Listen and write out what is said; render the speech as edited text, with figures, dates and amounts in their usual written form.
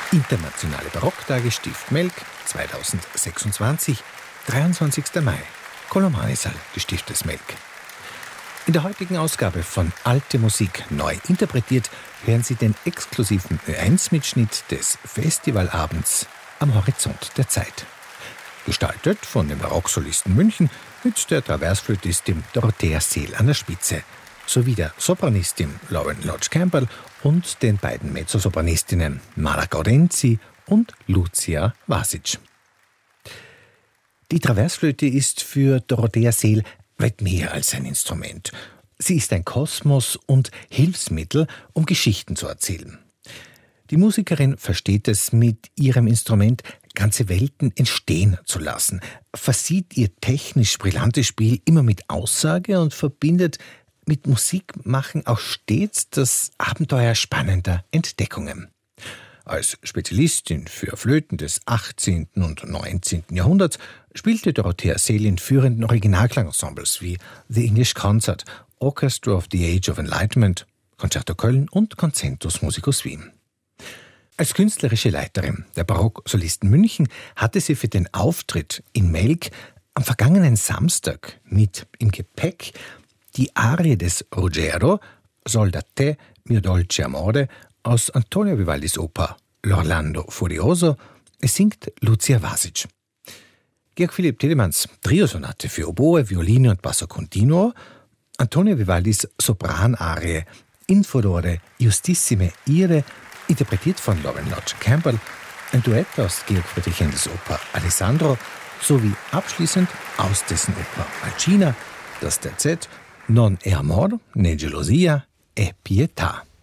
Internationale Barocktage Stift Melk 2026, 23. Mai, Kolomaisal des Stiftes Melk. In der heutigen Ausgabe von Alte Musik neu interpretiert hören Sie den exklusiven Ö1-Mitschnitt des Festivalabends am Horizont der Zeit. Gestaltet von dem Barocksolisten München mit der Traversflötistin Dorothea Seel an der Spitze, sowie der Sopranistin Lauren Lodge Campbell und den beiden Mezzosopranistinnen Mara Gaudenzi und Lucia Vasic. Die Traversflöte ist für Dorothea Seel weit mehr als ein Instrument. Sie ist ein Kosmos und Hilfsmittel, um Geschichten zu erzählen. Die Musikerin versteht es, mit ihrem Instrument ganze Welten entstehen zu lassen, versieht ihr technisch brillantes Spiel immer mit Aussage und verbindet mit Musikmachen auch stets das Abenteuer spannender Entdeckungen. Als Spezialistin für Flöten des 18. und 19. Jahrhunderts spielte Dorothea Seel in führenden Originalklangensembles wie The English Concert, Orchestra of the Age of Enlightenment, Concerto Köln und Concentus Musicus Wien. Als künstlerische Leiterin der Barocksolisten München hatte sie für den Auftritt in Melk am vergangenen Samstag mit im Gepäck die Arie des Ruggiero, Sol da te, mio dolce amore, aus Antonio Vivaldis Oper L'Orlando Furioso. Es singt Lucia Vasic. Georg Philipp Telemanns Triosonate für Oboe, Violine und Basso Continuo, Antonio Vivaldis Sopranarie In furore justissime ire, interpretiert von Lauren Lodge Campbell, ein Duett aus Georg Friedrich Händels Oper Alessandro sowie abschließend aus dessen Oper Alcina, das Terzett Non è amor né gelosia, è pietà.